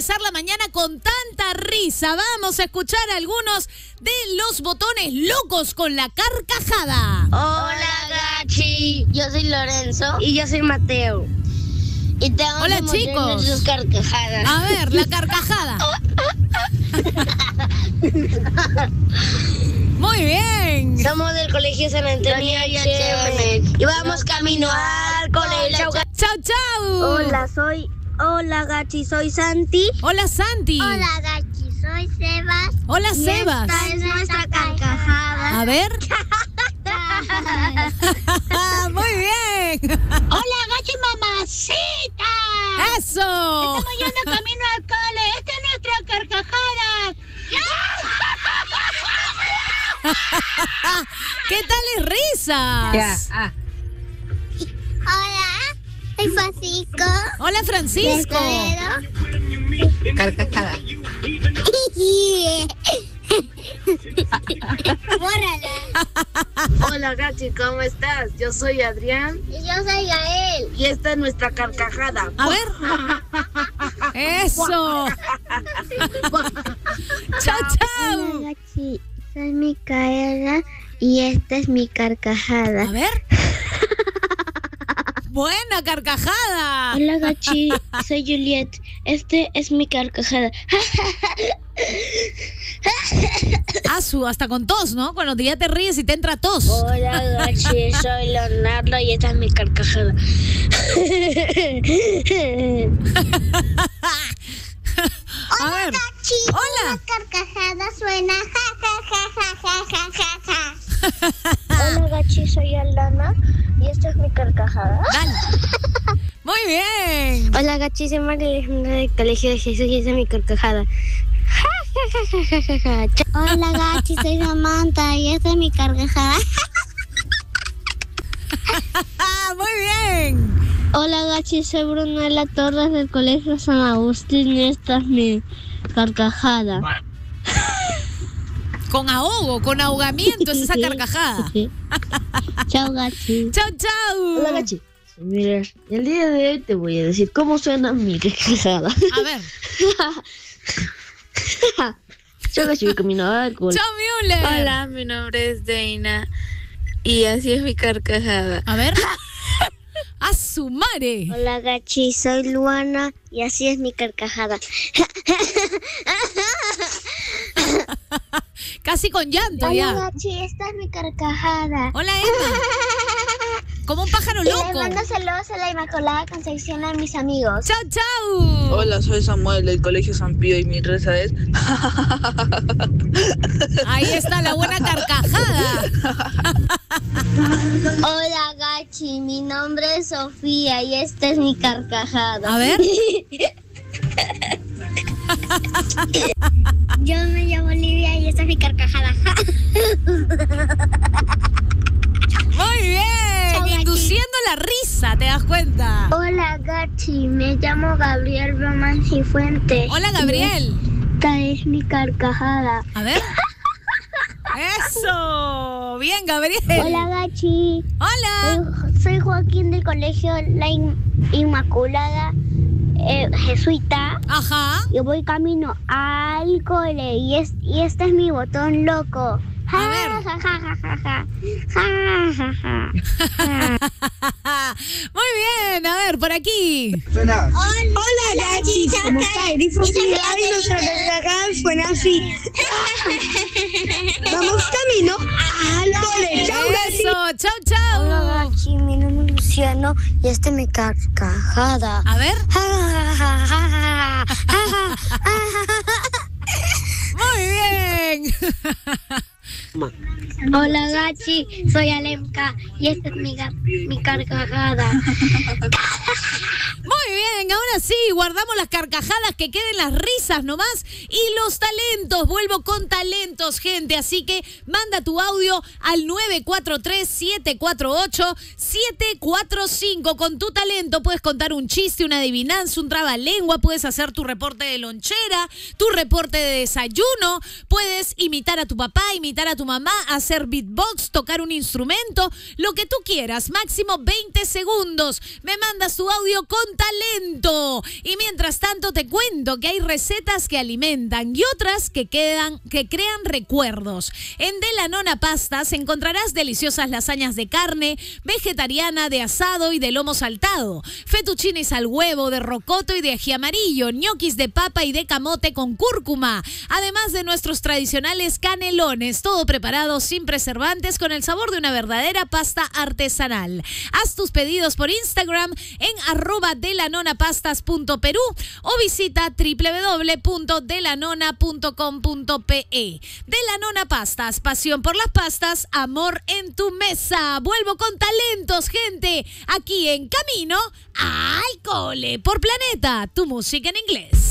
empezar la mañana con tanta risa. Vamos a escuchar algunos de los botones locos con la carcajada. Hola, Gachi. Yo soy Lorenzo. Y yo soy Mateo. Y te vamos Hola, a mostrar chicos. sus carcajadas. A ver, la carcajada. Muy bien. Somos del Colegio San Antonio y vamos camino al colegio. Chau. Hola, Gachi, soy Santi. Hola, Santi. Hola, Gachi, soy Sebas. Hola, Y Sebas. esta es nuestra carcajada. A ver. Muy bien. Hola, Gachi, mamacita. Eso. Estamos yendo camino al cole. Esta es nuestra carcajada. ¿Qué tales risas? Hola, soy Francisco. Hola, Francisco. Carcajada. Bórrala. Hola, Gachi, ¿cómo estás? Yo soy Adrián Y yo soy Gael. y esta es nuestra carcajada. A ver. Eso. Chau, chau. Hola, Gachi, soy Micaela y esta es mi carcajada. A ver. Buena carcajada. Hola, Gachi, soy Juliet. Este es mi carcajada. Hasta con tos, ¿no? Cuando ya te ríes y te entra tos. Hola, Gachi, soy Leonardo y esta es mi carcajada. A ver. Hola. La carcajada suena Hola, Gachi, soy Alana y esta es mi carcajada. Dale. Muy bien. Hola, Gachi, soy María Alejandra del Colegio de Jesús y esta es mi carcajada. Hola, Gachi, soy Samantha y esta es mi carcajada. Muy bien. Hola, Gachi, soy Brunella Torres del Colegio San Agustín y esta es mi carcajada. Con ahogo, con ahogamiento es esa carcajada. Sí. Chao, Gachi. Chau, chau. Hola, Gachi. Mira, el día de hoy te voy a decir cómo suena mi carcajada. A ver. Yo Gachi, voy camino al colegio. Chau, Müller. Hola, mi nombre es Deina y así es mi carcajada. A ver. A su madre. Hola, Gachi, soy Luana y así es mi carcajada. Casi con llanto Hola, ya. Gachi, esta es mi carcajada. Hola, Emma. Como un pájaro Le loco. mando saludos a la Inmaculada Concepción a mis amigos. Chau, chau. Hola, soy Samuel del Colegio San Pío y mi reza es... Ahí está la buena carcajada. Hola, Gachi, mi nombre es Sofía y esta es mi carcajada. A ver. Yo me llamo Olivia y esta es mi carcajada. Muy bien. Chau, Gachi. Induciendo la risa, ¿te das cuenta? Hola, Gachi, me llamo Gabriel Román Cifuentes. Hola, Gabriel. Esta es mi carcajada. A ver. Eso. Bien, Gabriel. Hola, Gachi. Hola. Soy Joaquín del Colegio La Inmaculada Jesuita. Ajá. Yo voy camino al cole y este es mi botón loco. A ver. Muy bien. A ver, por aquí. Hola, Gachi, ¿cómo estás? Disfrutar y nuestra carcajada suena así. Vamos camino al cole. Chao, Gachi. Eso. Chau, chau. Hola, Gachi, mi nombre es Luciano y esta es mi carcajada. A ver. Muy bien. Hola, Gachi, soy Alemka y esta es mi carcajada. Muy bien, ahora sí, guardamos las carcajadas, que queden las risas nomás y los talentos. Vuelvo con talentos, gente, así que manda tu audio al 943-748-745. Con tu talento puedes contar un chiste, una adivinanza, un trabalengua, puedes hacer tu reporte de lonchera, tu reporte de desayuno, puedes imitar a tu papá, imitar a tu mamá a hacer beatbox, tocar un instrumento, lo que tú quieras. Máximo 20 segundos. Me mandas tu audio con talento. Y mientras tanto te cuento que hay recetas que alimentan y otras que crean recuerdos. En De la Nona Pastas encontrarás deliciosas lasañas de carne, vegetariana, de asado y de lomo saltado, fettuccines al huevo, de rocoto y de ají amarillo, ñoquis de papa y de camote con cúrcuma, además de nuestros tradicionales canelones, todo preparado sin preservantes con el sabor de una verdadera pasta artesanal. Haz tus pedidos por Instagram en @delanonapastas.perú o visita www.delanona.com.pe. De la Nona Pastas, pasión por las pastas, amor en tu mesa. Vuelvo con talentos, gente, aquí en Camino al Cole por Planeta, tu música en inglés.